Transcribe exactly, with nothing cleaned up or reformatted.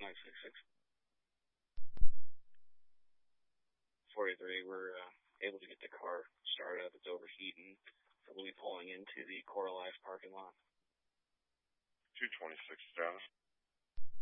nine six six. forty-three, we're uh, able to get the car started up. It's overheating. So we'll be pulling into the Coral Life parking lot. two twenty-six status.